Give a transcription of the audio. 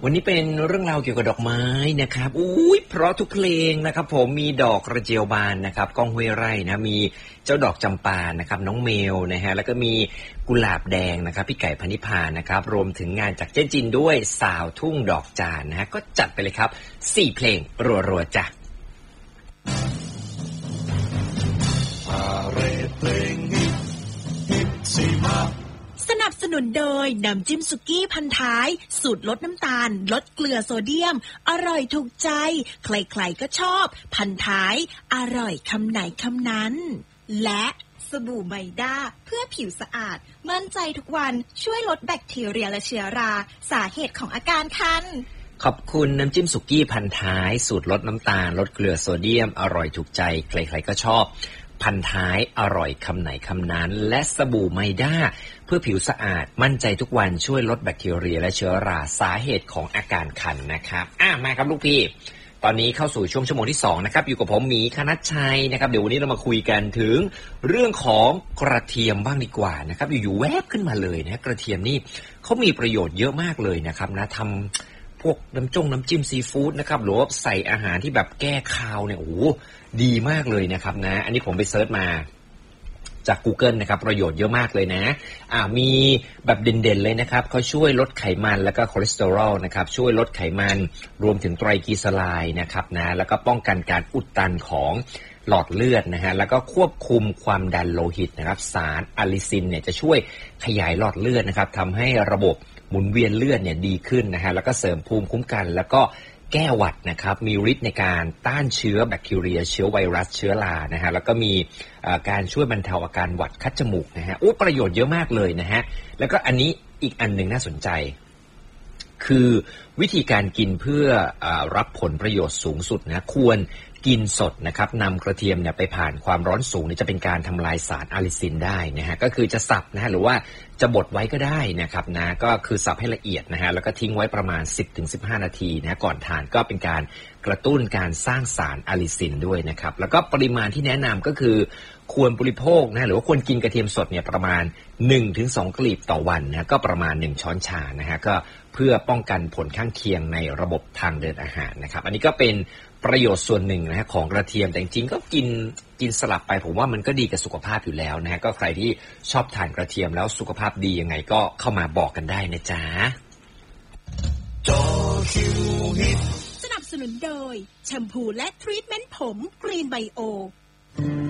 วันนี้เป็นเรื่องราวเกี่ยวกับดอกไม้นะครับอุ้ยเพราะทุกเพลงนะครับผมมีดอกกระเจียวบานนะครับก้องห้วยไร่นะมีเจ้าดอกจำปานะครับน้องเมลนะฮะแล้วก็มีกุหลาบแดงนะครับพี่ไก่พนิพานะครับรวมถึงงานจากเจ๊จินด้วยสาวทุ่งดอกจานนะฮะก็จัดไปเลยครับ4เพลงรัวๆจ้ะสนับสนุนโดยน้ำจิ้มสุกี้พันท้ายสูตรลดน้ำตาลลดเกลือโซเดียมอร่อยถูกใจใครๆก็ชอบพันท้ายอร่อยคำไหนคำนั้นและสบู่ไมด้าเพื่อผิวสะอาดมั่นใจทุกวันช่วยลดแบคทีเรียและเชื้อราสาเหตุของอาการคันขอบคุณน้ำจิ้มสุกี้พันท้ายสูตรลดน้ำตาลลดเกลือโซเดียมอร่อยถูกใจใครๆก็ชอบพันท้ายอร่อยคำไหนคำนั้นและสบู่ไมด้าเพื่อผิวสะอาดมั่นใจทุกวันช่วยลดแบคทีเรียและเชื้อราสาเหตุของอาการคันนะครับมาครับลูกพี่ตอนนี้เข้าสู่ช่วงชั่วโมงที่2นะครับอยู่กับผมหมีคณัชชัยนะครับเดี๋ยววันนี้เรามาคุยกันถึงเรื่องของกระเทียมบ้างดีกว่านะครับอยู่ๆแวบขึ้นมาเลยนะกระเทียมนี่เขามีประโยชน์เยอะมากเลยนะครับนะทำพวกน้ำจิ้มซีฟู้ดนะครับหรือว่าใส่อาหารที่แบบแก้คาวเนี่ยโอ้ดีมากเลยนะครับนะอันนี้ผมไปเซิร์ชมาจาก Google นะครับประโยชน์เยอะมากเลยนะมีแบบเด่นๆเลยนะครับเขาช่วยลดไขมันแล้วก็คอเลสเตอรอลนะครับช่วยลดไขมันรวมถึงไตรกลีเซอไรด์นะครับนะแล้วก็ป้องกันการอุดตันของหลอดเลือดนะฮะแล้วก็ควบคุมความดันโลหิตนะครับสารอะลิซินเนี่ยจะช่วยขยายหลอดเลือดนะครับทำให้ระบบหมุนเวียนเลือดเนี่ยดีขึ้นนะฮะแล้วก็เสริมภูมิคุ้มกันแล้วก็แก้หวัดนะครับมีฤทธิ์ในการต้านเชื้อแบคทีเรียเชื้อไวรัสเชื้อรานะฮะแล้วก็มีการช่วยบรรเทาอาการหวัดคัดจมูกนะฮะประโยชน์เยอะมากเลยนะฮะแล้วก็อันนี้อีกอันหนึ่งน่าสนใจคือวิธีการกินเพื่อรับผลประโยชน์สูงสุดนะควรกินสดนะครับนำกระเทียมเนี่ยไปผ่านความร้อนสูงจะเป็นการทำลายสารอะลิซินได้นะฮะก็คือจะสับนะฮะหรือว่าจะบดไว้ก็ได้นะครับนะก็คือสับให้ละเอียดนะฮะแล้วก็ทิ้งไว้ประมาณ 10-15 นาทีนะก่อนทานก็เป็นการกระตุ้นการสร้างสารอะลิซินด้วยนะครับแล้วก็ปริมาณที่แนะนำก็คือควรบริโภคนะหรือว่าควรกินกระเทียมสดเนี่ยประมาณ 1-2 กลีบต่อวันนะก็ประมาณ1ช้อนชานะฮะก็เพื่อป้องกันผลข้างเคียงในระบบทางเดินอาหารนะครับอันนี้ก็เป็นประโยชน์ส่วนหนึ่งนะฮะของกระเทียมแต่จริงๆก็กินสลับไปผมว่ามันก็ดีกับสุขภาพอยู่แล้วนะฮะก็ใครที่ชอบทานกระเทียมแล้วสุขภาพดียังไงก็เข้ามาบอกกันได้นะจ๊ะสนับสนุนโดยแชมพูและทรีทเมนต์ผมกรีนไบโอ